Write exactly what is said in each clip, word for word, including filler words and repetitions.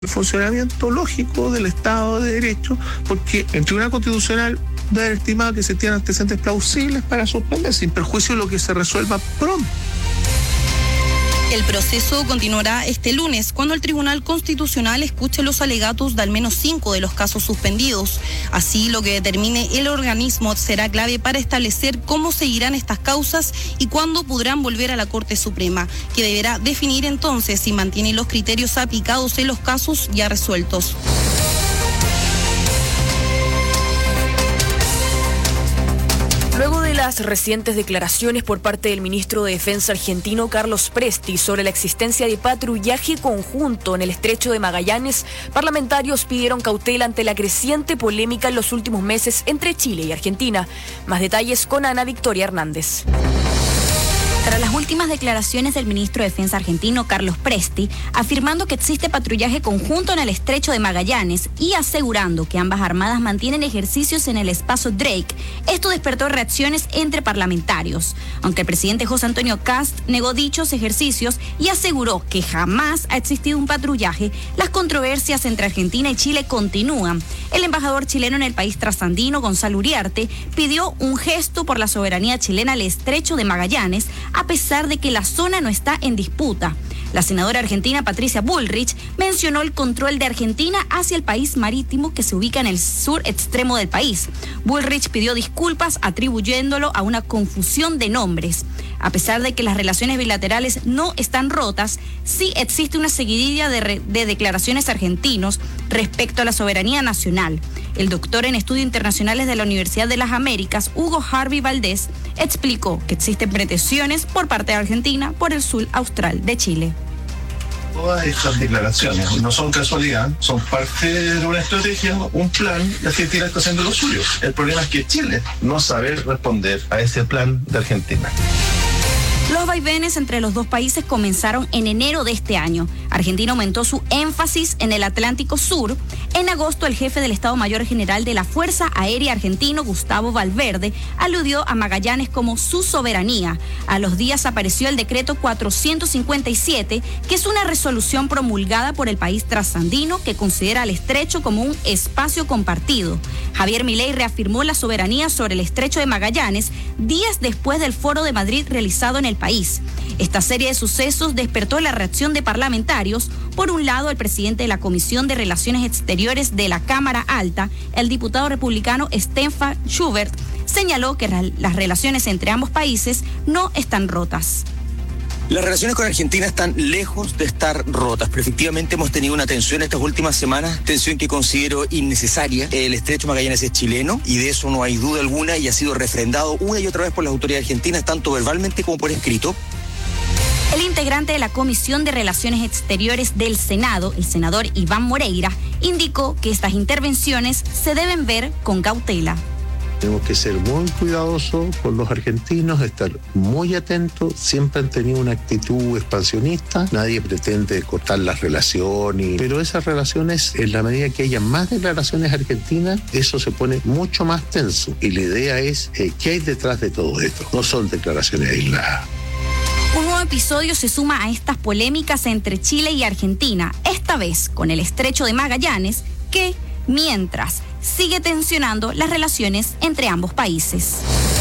El funcionamiento lógico del Estado de Derecho, porque el Tribunal Constitucional debe haber estimado que se tienen antecedentes plausibles para suspender, sin perjuicio de lo que se resuelva pronto. El proceso continuará este lunes, cuando el Tribunal Constitucional escuche los alegatos de al menos cinco de los casos suspendidos. Así, lo que determine el organismo será clave para establecer cómo seguirán estas causas y cuándo podrán volver a la Corte Suprema, que deberá definir entonces si mantiene los criterios aplicados en los casos ya resueltos. Luego de las recientes declaraciones por parte del ministro de Defensa argentino Carlos Presti sobre la existencia de patrullaje conjunto en el estrecho de Magallanes, parlamentarios pidieron cautela ante la creciente polémica en los últimos meses entre Chile y Argentina. Más detalles con Ana Victoria Hernández. Tras las últimas declaraciones del ministro de Defensa argentino Carlos Presti, afirmando que existe patrullaje conjunto en el estrecho de Magallanes y asegurando que ambas armadas mantienen ejercicios en el espacio Drake, esto despertó reacciones entre parlamentarios. Aunque el presidente José Antonio Kast negó dichos ejercicios y aseguró que jamás ha existido un patrullaje, las controversias entre Argentina y Chile continúan. El embajador chileno en el país trasandino, Gonzalo Uriarte, pidió un gesto por la soberanía chilena al estrecho de Magallanes, a pesar de que la zona no está en disputa. La senadora argentina Patricia Bullrich mencionó el control de Argentina hacia el país marítimo que se ubica en el sur extremo del país. Bullrich pidió disculpas atribuyéndolo a una confusión de nombres. A pesar de que las relaciones bilaterales no están rotas, sí existe una seguidilla de, re- de declaraciones argentinos respecto a la soberanía nacional. El doctor en estudios internacionales de la Universidad de las Américas, Hugo Harvey Valdés, explicó que existen pretensiones por parte de Argentina por el sur austral de Chile. Todas estas declaraciones no son casualidad, son parte de una estrategia, un plan, y Argentina está haciendo lo suyo. El problema es que Chile no sabe responder a ese plan de Argentina. Los vaivenes entre los dos países comenzaron en enero de este año. Argentina aumentó su énfasis en el Atlántico Sur. En agosto, el jefe del Estado Mayor General de la Fuerza Aérea Argentino, Gustavo Valverde, aludió a Magallanes como su soberanía. A los días apareció el decreto cuatrocientos cincuenta y siete, que es una resolución promulgada por el país trasandino que considera al estrecho como un espacio compartido. Javier Milei reafirmó la soberanía sobre el estrecho de Magallanes días después del Foro de Madrid realizado en el país. Esta serie de sucesos despertó la reacción de parlamentarios. Por un lado, el presidente de la Comisión de Relaciones Exteriores de la Cámara Alta, el diputado republicano Stefan Schubert, señaló que las relaciones entre ambos países no están rotas. Las relaciones con Argentina están lejos de estar rotas, pero efectivamente hemos tenido una tensión estas últimas semanas, tensión que considero innecesaria. El estrecho Magallanes es chileno y de eso no hay duda alguna y ha sido refrendado una y otra vez por las autoridades argentinas, tanto verbalmente como por escrito. El integrante de la Comisión de Relaciones Exteriores del Senado, el senador Iván Moreira, indicó que estas intervenciones se deben ver con cautela. Tenemos que ser muy cuidadosos con los argentinos, estar muy atentos. Siempre han tenido una actitud expansionista. Nadie pretende cortar las relaciones, pero esas relaciones, en la medida que haya más declaraciones argentinas, eso se pone mucho más tenso. Y la idea es, eh, ¿qué hay detrás de todo esto? No son declaraciones aisladas. Un nuevo episodio se suma a estas polémicas entre Chile y Argentina, esta vez con el estrecho de Magallanes, que, mientras, sigue tensionando las relaciones entre ambos países.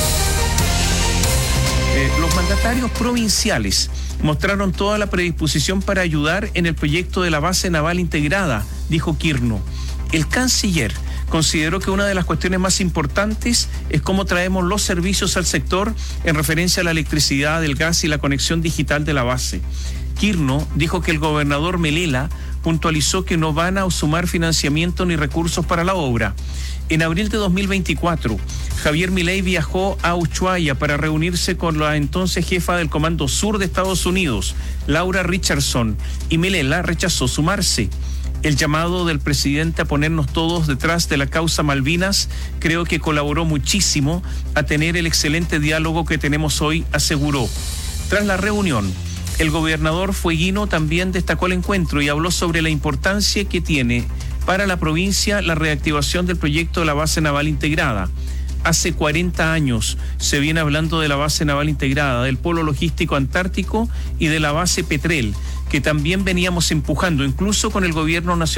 Eh, los mandatarios provinciales mostraron toda la predisposición para ayudar en el proyecto de la base naval integrada, dijo Kirchner. El canciller consideró que una de las cuestiones más importantes es cómo traemos los servicios al sector en referencia a la electricidad, el gas y la conexión digital de la base. Kirchner dijo que el gobernador Melella puntualizó que no van a sumar financiamiento ni recursos para la obra. En abril de dos mil veinticuatro, Javier Milei viajó a Ushuaia para reunirse con la entonces jefa del Comando Sur de Estados Unidos, Laura Richardson, y Melella rechazó sumarse. El llamado del presidente a ponernos todos detrás de la causa Malvinas creo que colaboró muchísimo a tener el excelente diálogo que tenemos hoy, aseguró. Tras la reunión, el gobernador Fueguino también destacó el encuentro y habló sobre la importancia que tiene para la provincia la reactivación del proyecto de la base naval integrada. Hace cuarenta años se viene hablando de la base naval integrada, del polo logístico antártico y de la base Petrel, que también veníamos empujando, incluso con el gobierno nacional.